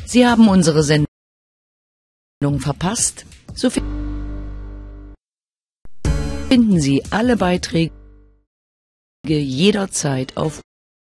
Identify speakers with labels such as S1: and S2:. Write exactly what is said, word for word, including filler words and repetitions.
S1: Sie haben unsere Sendung verpasst, so finden Sie alle Beiträge jederzeit auf